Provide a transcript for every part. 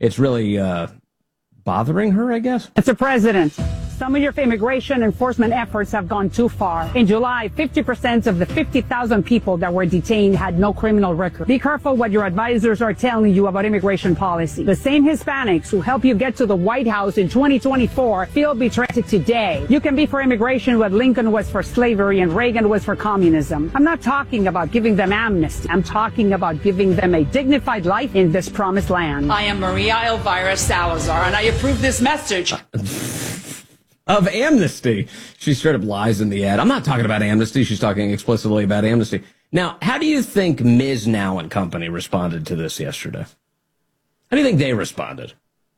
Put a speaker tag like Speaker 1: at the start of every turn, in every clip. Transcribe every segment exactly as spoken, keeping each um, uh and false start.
Speaker 1: it's really uh, bothering her, I guess.
Speaker 2: Mister President, some of your immigration enforcement efforts have gone too far. In July, fifty percent of the fifty thousand people that were detained had no criminal record. Be careful what your advisors are telling you about immigration policy. The same Hispanics who help you get to the White House in twenty twenty-four feel betrayed today. You can be for immigration what Lincoln was for slavery and Reagan was for communism. I'm not talking about giving them amnesty. I'm talking about giving them a dignified life in this promised land.
Speaker 3: I am Maria Elvira Salazar, and I approve this message.
Speaker 1: Of amnesty. She straight up lies in the ad. I'm not talking about amnesty. She's talking explicitly about amnesty. Now, how do you think Miz Now and company responded to this yesterday? How do you think they responded?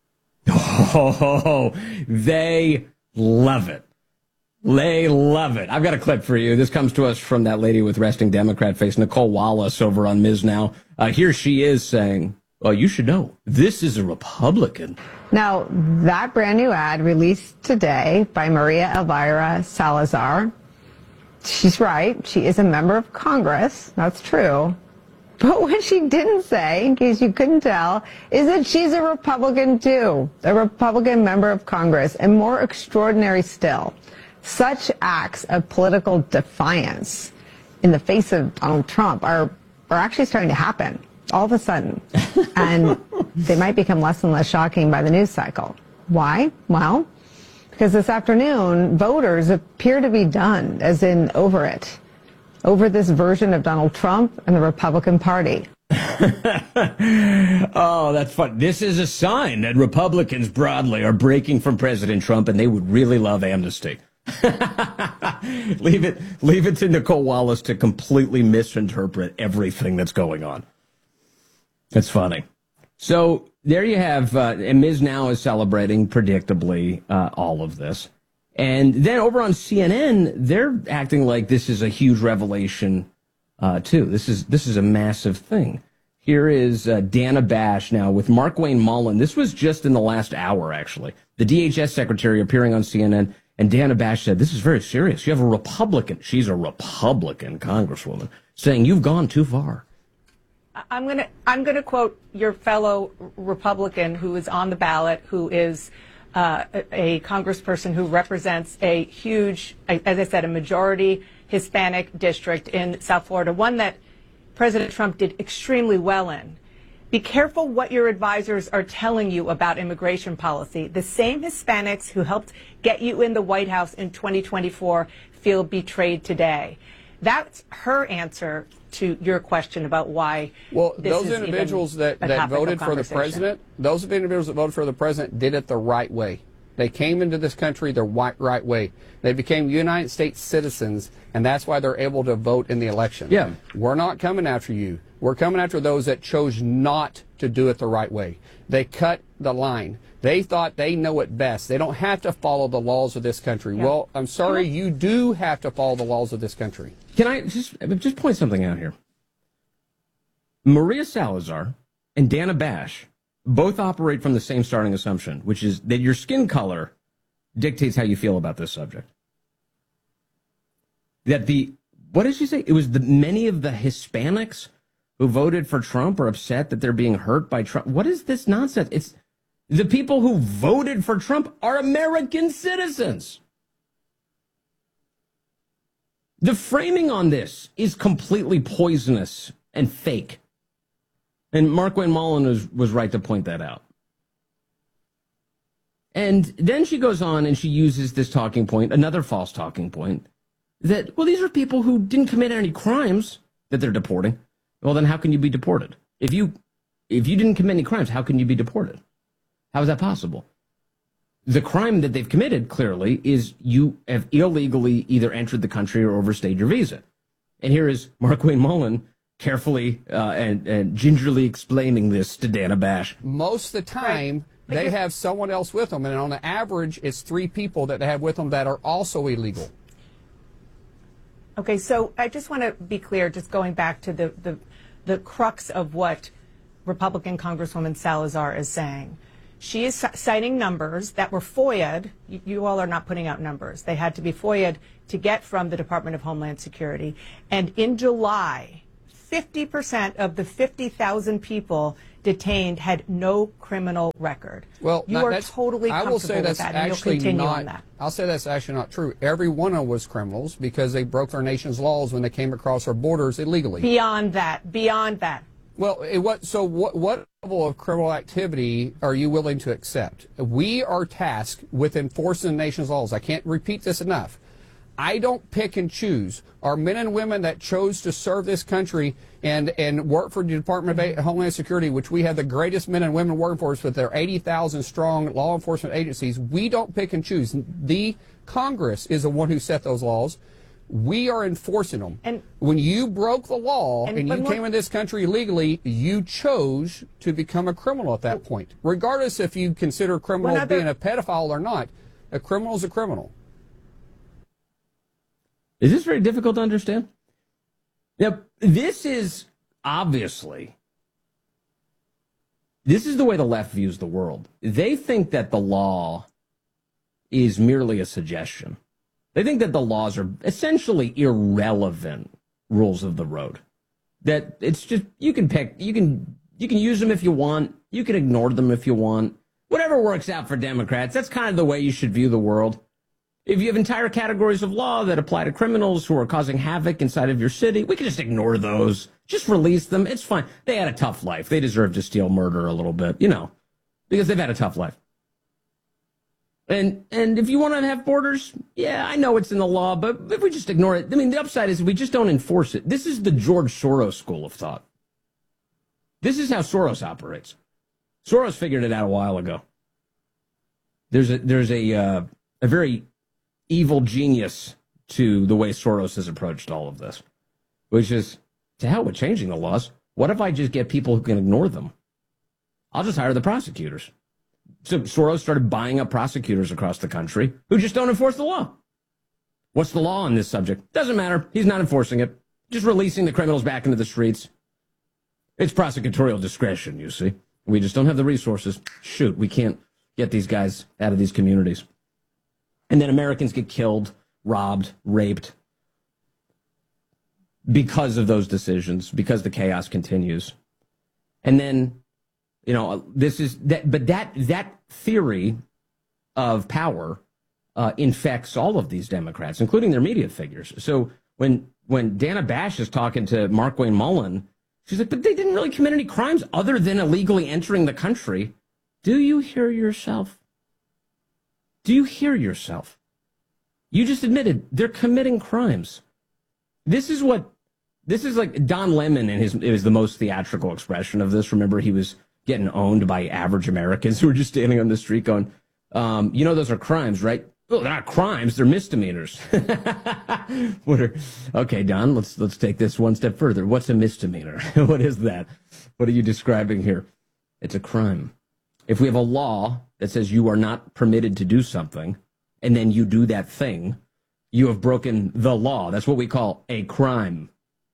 Speaker 1: Oh, they love it. They love it. I've got a clip for you. This comes to us from that lady with resting Democrat face, Nicole Wallace, over on Miz Now. Uh, here she is saying, well, you should know, this is a Republican.
Speaker 4: Now, that brand new ad released today by Maria Elvira Salazar, she's right. She is a member of Congress. That's true. But what she didn't say, in case you couldn't tell, is that she's a Republican too, a Republican member of Congress. And more extraordinary still, such acts of political defiance in the face of Donald Trump are, are actually starting to happen all of a sudden. And they might become less and less shocking by the news cycle. Why? Well, because this afternoon, voters appear to be done, as in over it, over this version of Donald Trump and the Republican Party.
Speaker 1: Oh, that's fun. This is a sign that Republicans broadly are breaking from President Trump, and they would really love amnesty. leave it, leave it to Nicole Wallace to completely misinterpret everything that's going on. That's funny. So there you have, uh, and Miz Now is celebrating, predictably, uh, all of this. And then over on C N N, they're acting like this is a huge revelation, uh, too. This is this is a massive thing. Here is uh, Dana Bash now with Markwayne Mullin. This was just in the last hour, actually. The D H S secretary appearing on C N N, and Dana Bash said, this is very serious. You have a Republican, she's a Republican congresswoman, saying you've gone too far.
Speaker 5: I'm going to I'm going to quote your fellow Republican who is on the ballot, who is uh, a, a congressperson who represents a huge, as I said, a majority Hispanic district in South Florida, one that President Trump did extremely well in. Be careful what your advisors are telling you about immigration policy. The same Hispanics who helped get you in the White House in twenty twenty-four feel betrayed today. That's her answer to your question about why.
Speaker 6: Well,
Speaker 5: this
Speaker 6: those
Speaker 5: is
Speaker 6: individuals that, that voted for the president, those individuals that voted for the president did it the right way. They came into this country the right, right way. They became United States citizens, and that's why they're able to vote in the election.
Speaker 1: Yeah.
Speaker 6: We're not coming after you. We're coming after those that chose not to do it the right way. They cut the line. They thought they know it best. They don't have to follow the laws of this country. Yeah. Well, I'm sorry, you do have to follow the laws of this country.
Speaker 1: Can I just just point something out here? Maria Salazar and Dana Bash both operate from the same starting assumption, which is that your skin color dictates how you feel about this subject. That the, what did she say? It was the many of the Hispanics who voted for Trump are upset that they're being hurt by Trump. What is this nonsense? It's the people who voted for Trump are American citizens. The framing on this is completely poisonous and fake. And Markwayne Mullin was, was right to point that out. And then she goes on and she uses this talking point, another false talking point, that, well, these are people who didn't commit any crimes that they're deporting. Well, then how can you be deported? If you if you didn't commit any crimes, how can you be deported? How is that possible? The crime that they've committed, clearly, is you have illegally either entered the country or overstayed your visa. And here is Markwayne Mullin carefully uh, and, and gingerly explaining this to Dana Bash.
Speaker 6: Most of the time, right. They have someone else with them, and on the average, it's three people that they have with them that are also illegal.
Speaker 5: Okay, so I just want to be clear, just going back to the, the, the crux of what Republican Congresswoman Salazar is saying. She is citing numbers that were F O I A'd. You, you all are not putting out numbers. They had to be F O I A'd to get from the Department of Homeland Security. And in July, fifty percent of the fifty thousand people detained had no criminal record.
Speaker 6: Well,
Speaker 5: you
Speaker 6: not,
Speaker 5: are
Speaker 6: that's,
Speaker 5: totally
Speaker 6: I
Speaker 5: comfortable
Speaker 6: will say that's
Speaker 5: with that, and you'll
Speaker 6: actually
Speaker 5: continue
Speaker 6: not,
Speaker 5: on that.
Speaker 6: I'll say that's actually not true. Every one of them was criminals because they broke our nation's laws when they came across our borders illegally.
Speaker 5: Beyond that, beyond that.
Speaker 6: Well, it, what, so what, what level of criminal activity are you willing to accept? We are tasked with enforcing the nation's laws. I can't repeat this enough. I don't pick and choose. Our men and women that chose to serve this country and, and work for the Department of Homeland Security, which we have the greatest men and women working for us with their eighty thousand strong law enforcement agencies, we don't pick and choose. The Congress is the one who set those laws. We are enforcing them. And when you broke the law and, and you came in this country illegally, you chose to become a criminal at that point. Regardless if you consider a criminal
Speaker 5: well,
Speaker 6: being a pedophile or not, a criminal is a criminal.
Speaker 1: Is this very difficult to understand? Now, this is obviously, this is the way the left views the world. They think that the law is merely a suggestion. They think that the laws are essentially irrelevant rules of the road. That it's just, you can pick, you can, you can use them if you want, you can ignore them if you want. Whatever works out for Democrats, that's kind of the way you should view the world. If you have entire categories of law that apply to criminals who are causing havoc inside of your city, we can just ignore those. Just release them. It's fine. They had a tough life. They deserve to steal murder a little bit, you know, because they've had a tough life. And and if you want to have borders, yeah, I know it's in the law, but if we just ignore it, I mean, the upside is we just don't enforce it. This is the George Soros school of thought. This is how Soros operates. Soros figured it out a while ago. There's a there's a uh, a very evil genius to the way Soros has approached all of this, which is, to hell with changing the laws. What if I just get people who can ignore them? I'll just hire the prosecutors. So Soros started buying up prosecutors across the country who just don't enforce the law. What's the law on this subject? Doesn't matter. He's not enforcing it. Just releasing the criminals back into the streets. It's prosecutorial discretion, you see. We just don't have the resources. Shoot, we can't get these guys out of these communities. And then Americans get killed, robbed, raped because of those decisions, because the chaos continues. And then, you know, this is that, but that that theory of power uh, infects all of these Democrats, including their media figures. So when when Dana Bash is talking to Markwayne Mullin, she's like, but they didn't really commit any crimes other than illegally entering the country. Do you hear yourself? Do you hear yourself? You just admitted they're committing crimes. This is what, this is like Don Lemon, and his, it was the most theatrical expression of this. Remember, he was getting owned by average Americans who were just standing on the street going, um, you know, those are crimes, right? Oh, they're not crimes, they're misdemeanors. What are, okay, Don, let's let's take this one step further. What's a misdemeanor? What is that? What are you describing here? It's a crime. If we have a law that says you are not permitted to do something, and then you do that thing, you have broken the law. That's what we call a crime.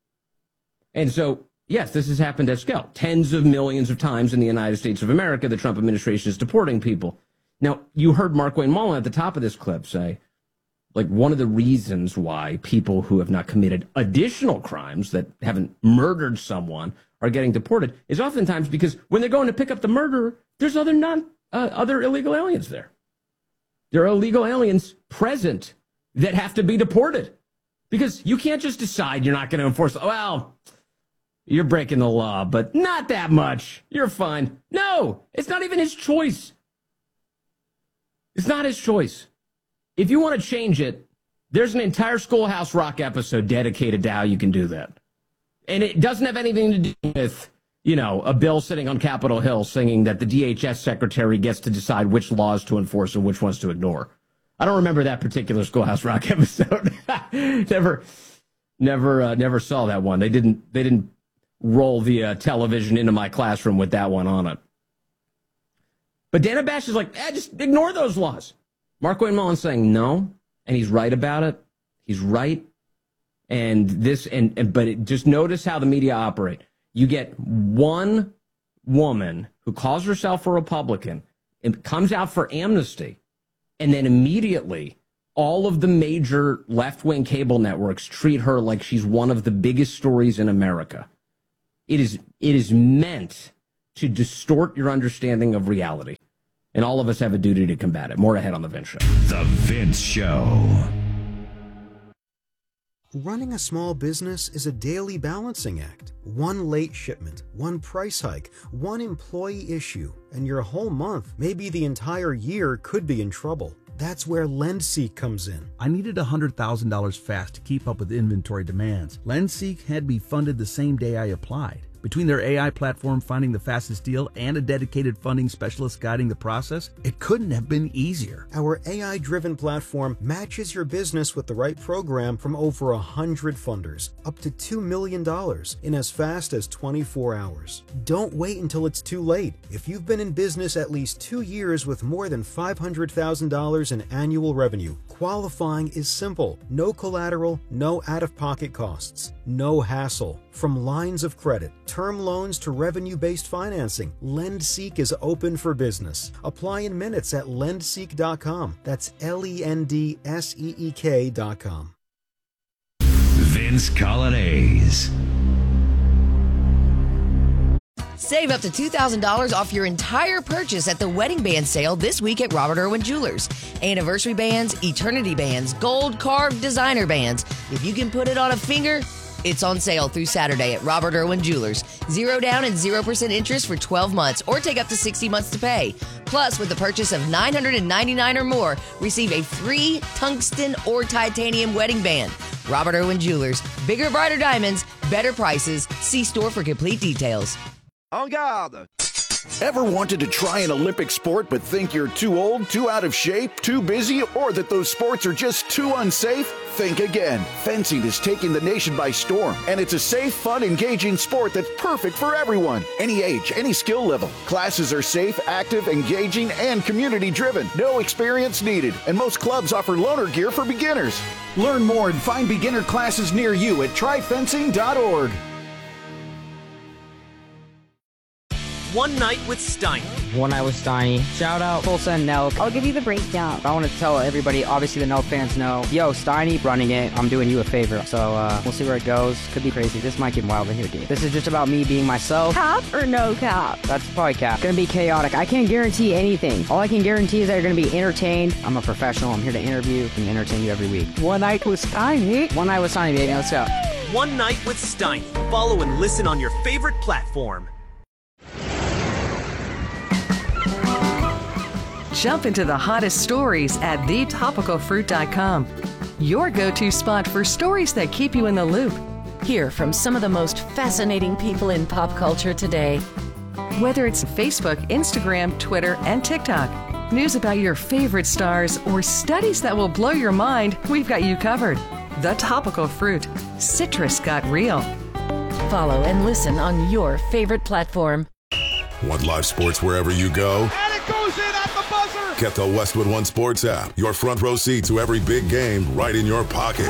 Speaker 1: And so, yes, this has happened at scale. Tens of millions of times in the United States of America, the Trump administration is deporting people. Now, you heard Markwayne Mullin at the top of this clip say, like, one of the reasons why people who have not committed additional crimes, that haven't murdered someone, are getting deported is oftentimes because when they're going to pick up the murderer, there's other non uh, other illegal aliens there. There are illegal aliens present that have to be deported because you can't just decide you're not going to enforce. Well, you're breaking the law, but not that much. You're fine. No, it's not even his choice. It's not his choice. If you want to change it, there's an entire Schoolhouse Rock episode dedicated to how you can do that. And it doesn't have anything to do with, you know, a bill sitting on Capitol Hill singing that the D H S secretary gets to decide which laws to enforce and which ones to ignore. I don't remember that particular Schoolhouse Rock episode. never, never, uh, never saw that one. They didn't, they didn't roll the uh, television into my classroom with that one on it. But Dana Bash is like, eh, just ignore those laws. Markwayne Mullin's saying no, and he's right about it. He's right. And this, and, and but it, just notice how the media operate. You get one woman who calls herself a Republican and comes out for amnesty, and then immediately all of the major left-wing cable networks treat her like she's one of the biggest stories in America. It is, it is meant to distort your understanding of reality. And all of us have a duty to combat it. More ahead on The Vince Show.
Speaker 7: The Vince Show.
Speaker 8: Running a small business is a daily balancing act. One late shipment, one price hike, one employee issue, and your whole month, maybe the entire year, could be in trouble. That's where LendSeek comes in.
Speaker 9: I needed one hundred thousand dollars fast to keep up with inventory demands. LendSeek had me funded the same day I applied. Between their A I platform finding the fastest deal and a dedicated funding specialist guiding the process, it couldn't have been easier.
Speaker 8: Our A I-driven platform matches your business with the right program from over one hundred funders, up to two million dollars in as fast as twenty-four hours. Don't wait until it's too late. If you've been in business at least two years with more than five hundred thousand dollars in annual revenue, qualifying is simple. No collateral, no out-of-pocket costs, no hassle. From lines of credit, term loans to revenue-based financing, LendSeek is open for business. Apply in minutes at lendseek dot com. That's L E N D S E E K dot com.
Speaker 7: Vince Colonnese.
Speaker 10: Save up to two thousand dollars off your entire purchase at the Wedding Band sale this week at Robert Irwin Jewelers. Anniversary bands, eternity bands, gold carved designer bands. If you can put it on a finger, it's on sale through Saturday at Robert Irwin Jewelers. Zero down and zero percent interest for twelve months or take up to sixty months to pay. Plus, with the purchase of nine hundred ninety-nine dollars or more, receive a free tungsten or titanium wedding band. Robert Irwin Jewelers. Bigger, brighter diamonds, better prices. See store for complete details.
Speaker 11: En garde! Ever wanted to try an Olympic sport but think you're too old, too out of shape, too busy, or that those sports are just too unsafe? Think again. Fencing is taking the nation by storm, and it's a safe, fun, engaging sport that's perfect for everyone. Any age, any skill level. Classes are safe, active, engaging, and community-driven. No experience needed, and most clubs offer loaner gear for beginners. Learn more and find beginner classes near you at try fencing dot org.
Speaker 12: One Night with Steiny.
Speaker 13: One Night with Steiny. Shout out Tulsa and Nelk.
Speaker 14: I'll give you the breakdown.
Speaker 13: I want to tell everybody, obviously the Nelk fans know, yo, Steiny running it, I'm doing you a favor. So uh, we'll see where it goes. Could be crazy. This might get wild in here, dude. This is just about me being myself.
Speaker 14: Cap or no cap?
Speaker 13: That's probably cap. Gonna be chaotic. I can't guarantee anything. All I can guarantee is that you're gonna be entertained. I'm a professional. I'm here to interview and entertain you every week.
Speaker 14: One Night with Steiny.
Speaker 13: One Night with Steiny, baby. Let's go.
Speaker 12: One Night with Steiny. Follow and listen on your favorite platform.
Speaker 15: Jump into the hottest stories at the topical fruit dot com. Your go-to spot for stories that keep you in the loop.
Speaker 16: Hear from some of the most fascinating people in pop culture today.
Speaker 15: Whether it's Facebook, Instagram, Twitter, and TikTok, news about your favorite stars, or studies that will blow your mind, we've got you covered. The Topical Fruit. Citrus got real.
Speaker 16: Follow and listen on your favorite platform.
Speaker 17: Want live sports wherever you go?
Speaker 18: And it goes in at the buzzer!
Speaker 17: Get the Westwood One Sports app. Your front row seat to every big game right in your pocket.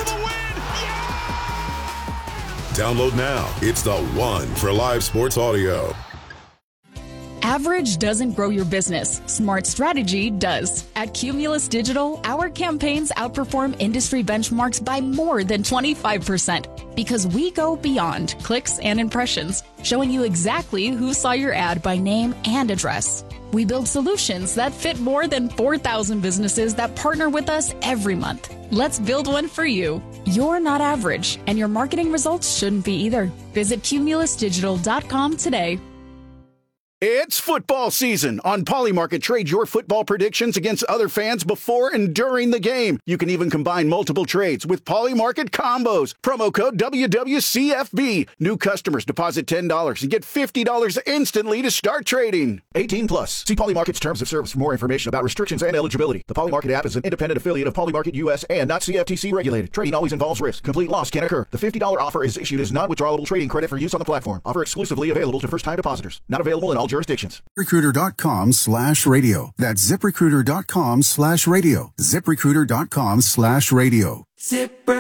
Speaker 17: Download now. It's the one for live sports audio.
Speaker 19: Average doesn't grow your business. Smart strategy does. At Cumulus Digital, our campaigns outperform industry benchmarks by more than twenty-five percent because we go beyond clicks and impressions, showing you exactly who saw your ad by name and address. We build solutions that fit more than four thousand businesses that partner with us every month. Let's build one for you. You're not average, and your marketing results shouldn't be either. Visit cumulus digital dot com today.
Speaker 11: It's football season. On Polymarket, trade your football predictions against other fans before and during the game. You can even combine multiple trades with Polymarket combos. Promo code W W C F B. New customers deposit ten dollars and get fifty dollars instantly to start trading. eighteen plus. See Polymarket's terms of service for more information about restrictions and eligibility. The Polymarket app is an independent affiliate of Polymarket U S and not C F T C regulated. Trading always involves risk. Complete loss can occur. The fifty dollars offer is issued as non-withdrawable trading credit for use on the platform. Offer exclusively available to first-time depositors. Not available in all jurisdictions.
Speaker 20: ZipRecruiter.com slash radio. That's ZipRecruiter.com slash radio. ZipRecruiter.com slash radio. Zip